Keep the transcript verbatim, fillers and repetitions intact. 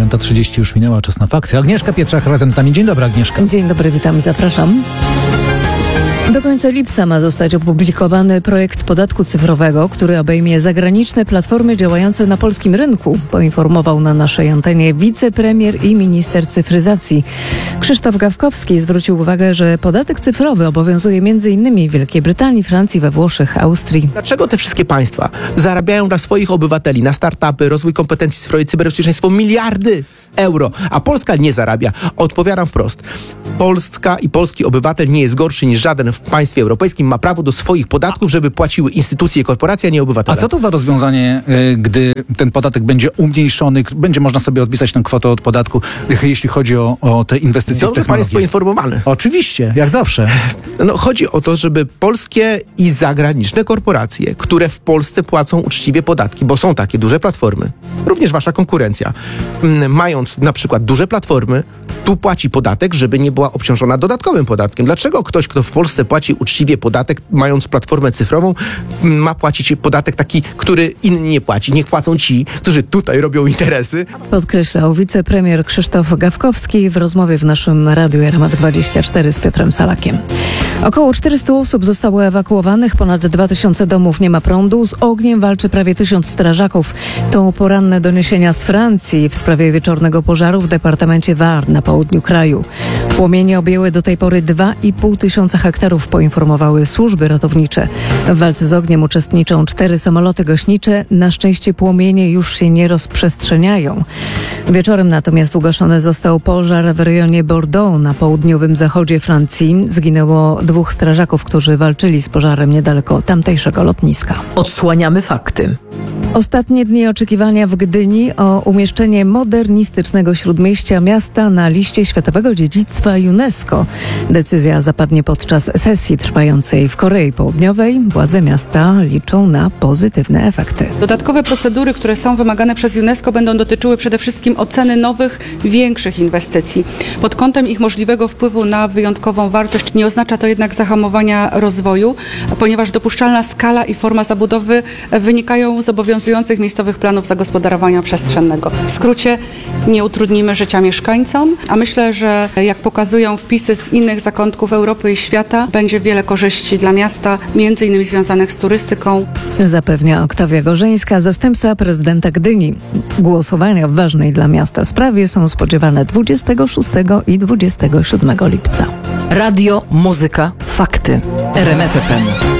dziesiąta trzydzieści już minęła, czas na fakty. Agnieszka Pietrzak razem z nami. Dzień dobry, Agnieszka. Dzień dobry, witam i zapraszam. Do końca lipca ma zostać opublikowany projekt podatku cyfrowego, który obejmie zagraniczne platformy działające na polskim rynku, poinformował na naszej antenie wicepremier i minister cyfryzacji. Krzysztof Gawkowski zwrócił uwagę, że podatek cyfrowy obowiązuje między innymi w Wielkiej Brytanii, Francji, we Włoszech, Austrii. Dlaczego te wszystkie państwa zarabiają dla swoich obywateli na startupy, rozwój kompetencji cyfrowej, cyberbezpieczeństwo miliardy euro, a Polska nie zarabia? Odpowiadam wprost. Polska i polski obywatel nie jest gorszy niż żaden w państwie europejskim. Ma prawo do swoich podatków, żeby płaciły instytucje i korporacje, a nie obywatele. A co to za rozwiązanie, gdy ten podatek będzie umniejszony, będzie można sobie odpisać tę kwotę od podatku, jeśli chodzi o, o te inwestycje Dobrze, w technologię? pan jest poinformowany. Oczywiście, jak zawsze. No, chodzi o to, żeby polskie i zagraniczne korporacje, które w Polsce płacą uczciwie podatki, bo są takie duże platformy, również wasza konkurencja, m, mając na przykład duże platformy, tu płaci podatek, żeby nie była obciążona dodatkowym podatkiem. Dlaczego ktoś, kto w Polsce płaci uczciwie podatek, mając platformę cyfrową, ma płacić podatek taki, który inni nie płaci? Niech płacą ci, którzy tutaj robią interesy. Podkreślał wicepremier Krzysztof Gawkowski w rozmowie w naszym radiu R M F dwadzieścia cztery z Piotrem Salakiem. Około czterysta osób zostało ewakuowanych, ponad dwa tysiące domów nie ma prądu, z ogniem walczy prawie tysiąc strażaków. To poranne doniesienia z Francji w sprawie wieczornego pożaru w departamencie Var na południu kraju. Płomienie objęły do tej pory dwa i pół tysiąca hektarów, poinformowały służby ratownicze. W walce z ogniem uczestniczą cztery samoloty gaśnicze. Na szczęście płomienie już się nie rozprzestrzeniają. Wieczorem natomiast ugaszony został pożar w rejonie Bordeaux na południowym zachodzie Francji. Zginęło dwóch strażaków, którzy walczyli z pożarem niedaleko tamtejszego lotniska. Odsłaniamy fakty. Ostatnie dni oczekiwania w Gdyni o umieszczenie modernistycznego śródmieścia miasta na liście Światowego Dziedzictwa UNESCO. Decyzja zapadnie podczas sesji trwającej w Korei Południowej. Władze miasta liczą na pozytywne efekty. Dodatkowe procedury, które są wymagane przez UNESCO, będą dotyczyły przede wszystkim oceny nowych, większych inwestycji. Pod kątem ich możliwego wpływu na wyjątkową wartość nie oznacza to jednak zahamowania rozwoju, ponieważ dopuszczalna skala i forma zabudowy wynikają z obowiązujących miejscowych planów zagospodarowania przestrzennego. W skrócie, nie utrudnimy życia mieszkańcom, a myślę, że jak pokazują wpisy z innych zakątków Europy i świata, będzie wiele korzyści dla miasta, między innymi związanych z turystyką. Zapewnia Oktawia Gorzeńska, zastępca prezydenta Gdyni. Głosowania w ważnej dla miasta sprawie są spodziewane dwudziestego szóstego i dwudziestego siódmego lipca. Radio, muzyka, fakty. R M F F M.